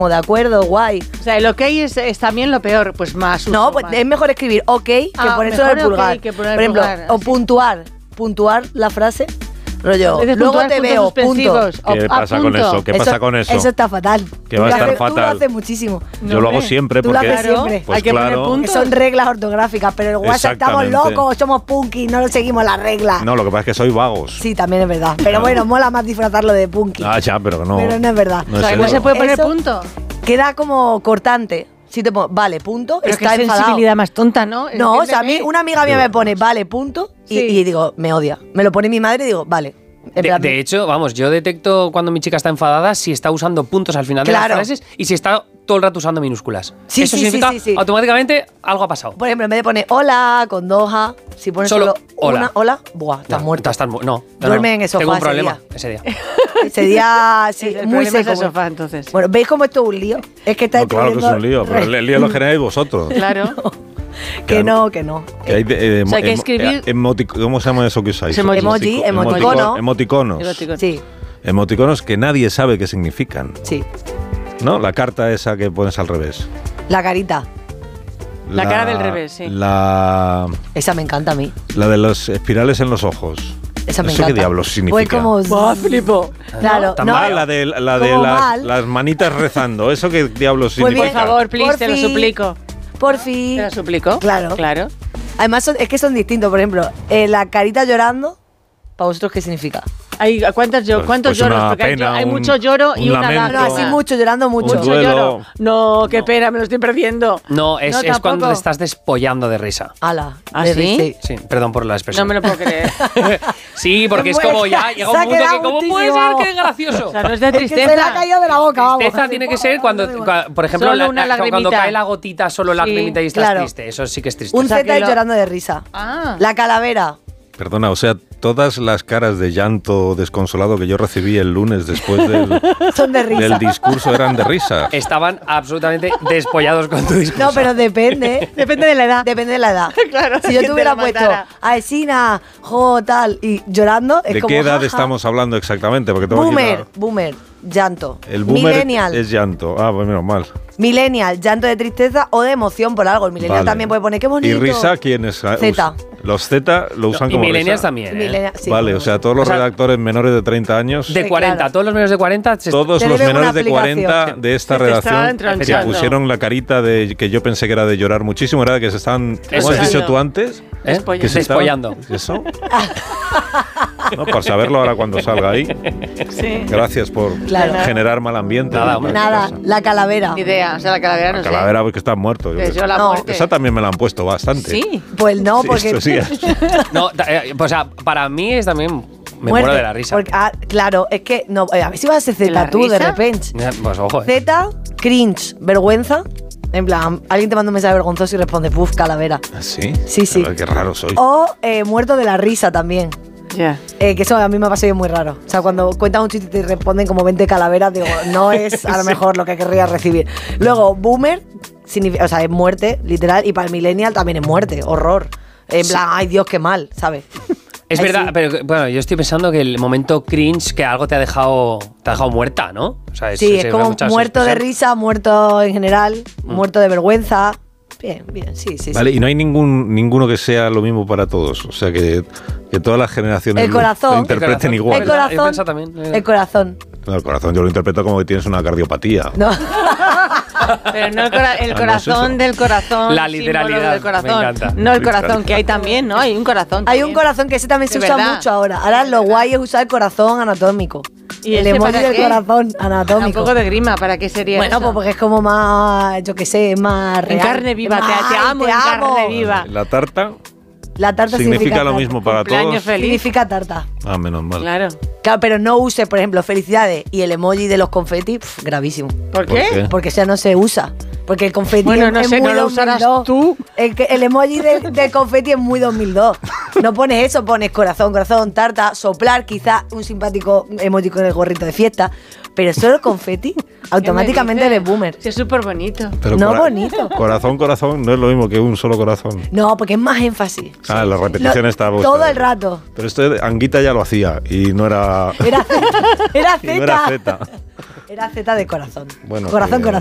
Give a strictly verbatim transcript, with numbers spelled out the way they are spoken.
de acuerdo, guay. O sea, el ok es, es también lo peor, pues más uso, No, pues más. es mejor escribir ok que Ah, poner solo el mejor pulgar. ok que poner el Por ejemplo, pulgar, o sí. puntuar, puntuar la frase, rollo, Dices luego puntuar, te puntos veo, punto. suspensivos, o ¿Qué a pasa con punto. eso? ¿Qué pasa con eso? Eso está fatal. Que Tú va a lo estar haces- Tú lo fatal. haces muchísimo. Yo lo hago siempre Tú lo porque... haces siempre. Pues Hay que poner claro. puntos. Son reglas ortográficas, pero el WhatsApp estamos Exactamente. locos, somos punky, no lo seguimos las reglas. No, lo que pasa es que soy vagos. Sí, también es verdad. Pero bueno, mola más disfrazarlo de punky. Ah, ya, pero no. Pero no es verdad. No O sea, es que no eso. se puede poner Eso- punto. Queda como cortante. Si te pongo, vale, punto, Pero está qué enfadado. sensibilidad más tonta, ¿no? No, o Es que sea, a me mí ve- una amiga mía me pone, vale, punto, y, Sí. y digo, me odia. Me lo pone mi madre y digo, vale. En De, plan, de hecho, vamos, yo detecto cuando mi chica está enfadada si está usando puntos al final de Claro. las frases y si está todo el rato usando minúsculas. Sí, Eso sí, sí, significa sí, sí. automáticamente algo ha pasado. por ejemplo, en vez de poner hola con dos A, si pones solo, Solo hola. una hola, buah, estás No, muerto. Estás mu- no, no, Duerme no. en el sofá Tengo un ese problema día. ese día. Ese día, sí, El muy problema es seco. el sofá, entonces. Bueno, ¿veis cómo esto es un lío? Es que está No, claro que es un lío, pero el, el lío lo generáis vosotros. Claro. Que no, que no. Que hay de- eh, O sea, hay que emo- escribir- eh, emoti- ¿Cómo se llama eso que usáis? Emoji. Emoji, Emotico- emoticono. Emoticonos. Emoticono. Sí, Emoticonos que nadie sabe qué significan. sí. ¿No? La carta esa que pones al revés. La carita. La cara del revés, sí. La, Esa me encanta a mí. la de los espirales en los ojos. Esa me ¿Eso encanta. qué diablos significa? Pues como... ¡Buah, flipo! Claro, Tan no. mal, la de, la de Como las, mal. las manitas rezando. ¿Eso qué diablos Pues significa? Por favor, please, Por te lo fin. suplico. Por fin. ¿Te lo suplico? Claro. Claro. Además, son- es que son distintos. Por ejemplo, eh, la carita llorando, ¿para vosotros qué significa? Hay, ¿cuántas llo- Pues- ¿Cuántos pues lloros? una Porque hay, pena, hay un- mucho lloro y un una lamento. No, lágrima. así mucho, llorando mucho. Un Mucho duelo. lloro. No, qué pena, me lo estoy perdiendo. No, es, No, es tampoco. cuando te estás despollando de risa. Ala. ¿Ah, de- sí? Sí, perdón por la No expresión. me lo puedo creer. Sí, porque es Bueno, como ya llega se ha un punto quedado que ¿cómo puede muchísimo, ser vamos. que es gracioso? O sea, no es de Es que tristeza. se le ha caído de la boca, vamos. Tristeza tiene que ser cuando, cua- por ejemplo, Solo la- una la- cuando lagrimita. cae la gotita, solo Sí, lagrimita y estás claro. triste. Eso sí que es triste. Un O sea, Z que es lo- llorando de risa. Ah. La calavera. Perdona, o sea, todas las caras de llanto desconsolado que yo recibí el lunes después del, Son de risa. del discurso eran de risa. Estaban absolutamente despollados con tu discurso. No, pero depende. Depende de la edad. Depende de la edad. Claro, Si yo que te hubiera te lo puesto mandara. a Esina, jo, tal, y llorando, es ¿De como. qué edad jaja. estamos hablando exactamente? Porque tengo aquí Boomer, la- boomer, llanto. El boomer Millennial. es llanto. Ah, pues menos mal. Millennial, llanto de tristeza o de emoción por algo. El millennial Vale. también puede poner qué bonito. ¿Y risa quién es? Z. Los Z lo usan y como millennials risa. también, ¿eh? Millennial, sí, Vale, como- o sea, todos los O sea, redactores menores de treinta años, De Sí, cuarenta, claro. todos los menores de cuarenta. se- todos Te los deben una menores de aplicación. cuarenta de esta Se te redacción estaban que entronchando. pusieron la carita de que yo pensé que era de llorar muchísimo, era de que se están, ¿cómo Eso has es. dicho tú antes? ¿eh? Despollando. Que se estaban- Despollando. ¿Eso? No, para saberlo ahora cuando salga ahí. Sí. Gracias por Claro. generar mal ambiente. Nada, en hombre. mi Nada, casa. la calavera. Ni idea. O sea, la calavera no La sé. calavera porque están muertos. yo Que qué yo sé. la No. muerte. Esa también me la han puesto bastante. Sí. Pues no, Sí, porque. esto sí. No, ta- eh, o sea, para mí es también. Me Muerte. muero de la risa. Porque, ah, claro, es que. No, a ver si vas a ser ¿De Z la tú, de risa? repente. Eh, Pues ojo, eh. Z, cringe, vergüenza. En plan, alguien te manda un mensaje vergonzoso y responde, puf, calavera. ¿Ah, ¿Sí? Sí, sí. A ver, qué raro soy. O eh, muerto de la risa también. Ya. Eh, que eso a mí me ha pasado muy raro. O sea, cuando cuentan un chiste y te responden como veinte calaveras, digo, no es a lo mejor lo que querría recibir. Luego, boomer, significa, o sea, es muerte, literal, y para el millennial también es muerte, horror. En plan, ay Dios, qué mal, ¿sabes? Es Ahí verdad, sí. pero bueno, yo estoy pensando que el momento cringe, que algo te ha dejado, te ha dejado muerta, ¿no? O sea, Sí, se es ve como muchas muerto de expresiones. risa, muerto en general, Mm. muerto de vergüenza. Bien, bien, sí, sí, Vale, sí. y no hay ningún ninguno que sea lo mismo para todos. O sea, que, que todas las generaciones El lo- corazón. lo interpreten El igual. El Yo corazón. pensaba también, eh. El corazón. No, el corazón yo lo interpreto como que tienes una cardiopatía. No. Pero no el, cora- el Ah, no es corazón eso. del corazón. La símbolo literalidad, del corazón. me encanta. No el corazón, que hay también, ¿no? Hay un corazón. Hay también. un corazón que ese también se De usa verdad. mucho ahora. Ahora lo guay es usar el corazón anatómico. ¿Y el ese emoji para del qué? corazón Da un anatómico. poco de grima, ¿para qué sería Bueno, eso? pues porque es como más, yo qué sé, más real. En carne viva, te, te Ay, amo te en amo. carne viva. La tarta La tarta significa, significa, lo tarta. mismo para Cumpleaños todos. feliz. Significa tarta. Ah, menos mal. Claro. Claro, pero no use, por ejemplo, felicidades y el emoji de los confetis, pf, gravísimo. ¿Por ¿Por qué? qué? Porque eso no se usa. Porque el confeti Bueno, es, no es sé, muy no lo usarás dos mil dos. tú. El, que- el emoji del, del confeti es muy dos mil dos. No pones eso, pones corazón, corazón, tarta, soplar, quizás un simpático emoji con el gorrito de fiesta. Pero solo el confeti, automáticamente ¿Qué me eres dices? boomer. Sí, es súper bonito. Pero No, cora- bonito. Corazón, corazón no es lo mismo que un solo corazón. No, porque es más énfasis. Ah, la repetición Lo- está puesta. Todo el rato. Pero esto de Anguita ya lo hacía y no era. Era, era y no era Z. Z. Era Z de corazón. Bueno, corazón, que- corazón.